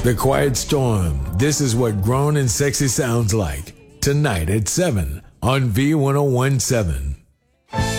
The Quiet Storm. This is what grown and sexy sounds like. Tonight at 7 on V1017.